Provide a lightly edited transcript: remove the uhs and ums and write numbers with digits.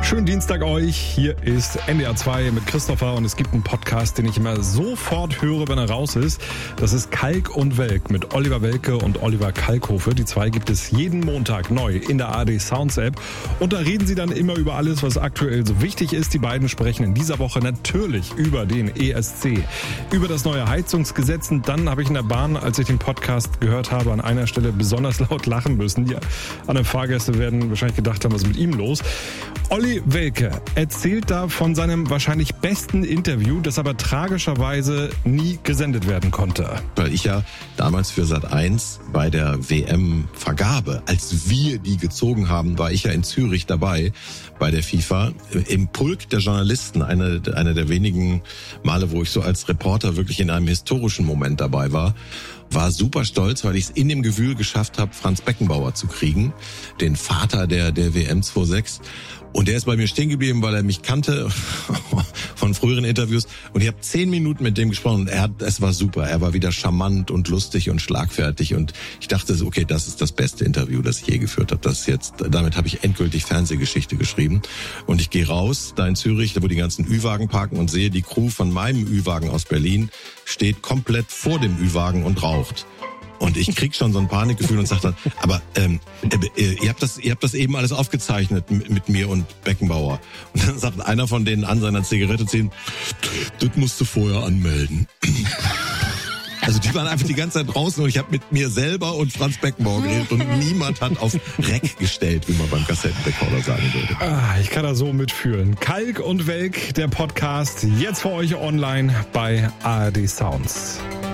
Schönen Dienstag euch. Hier ist NDR 2 mit Christopher und es gibt einen Podcast, den ich immer sofort höre, wenn er raus ist. Das ist Kalk und Welk mit Oliver Welke und Oliver Kalkofe. Die zwei gibt es jeden Montag neu in der ARD Sounds App. Und da reden sie dann immer über alles, was aktuell so wichtig ist. Die beiden sprechen in dieser Woche natürlich über den ESC, über das neue Heizungsgesetz. Und dann habe ich in der Bahn, als ich den Podcast gehört habe, an einer Stelle besonders laut lachen müssen. Die anderen Fahrgäste werden wahrscheinlich gedacht haben, was ist mit ihm los? Olli Welke erzählt da von seinem wahrscheinlich besten Interview, das aber tragischerweise nie gesendet werden konnte. Weil ich ja damals für Sat.1 bei der WM-Vergabe, als wir die gezogen haben, war ich ja in Zürich dabei bei der FIFA im Pulk der Journalisten, eine der wenigen Male, wo ich so als Reporter wirklich in einem historischen Moment dabei war. War super stolz, weil ich es in dem Gewühl geschafft habe, Franz Beckenbauer zu kriegen, den Vater der WM 26. Und der ist bei mir stehen geblieben, weil er mich kannte von früheren Interviews. Und ich habe 10 Minuten mit dem gesprochen und es war super. Er war wieder charmant und lustig und schlagfertig. Und ich dachte so, okay, das ist das beste Interview, das ich je geführt habe. Damit habe ich endgültig Fernsehgeschichte geschrieben. Und ich gehe raus, da in Zürich, wo die ganzen Ü-Wagen parken und sehe, die Crew von meinem Ü-Wagen aus Berlin steht komplett vor dem Ü-Wagen und raucht. Und ich krieg schon so ein Panikgefühl und sag dann, aber ihr habt das eben alles aufgezeichnet mit mir und Beckenbauer. Und dann sagt einer von denen an seiner Zigarette ziehen, das musst du vorher anmelden. Also die waren einfach die ganze Zeit draußen und ich habe mit mir selber und Franz Beckenbauer geredet und niemand hat auf Rec gestellt, wie man beim Kassettenrekorder sagen würde. Ich kann da so mitfühlen. Kalk und Welk, der Podcast, jetzt für euch online bei ARD Sounds.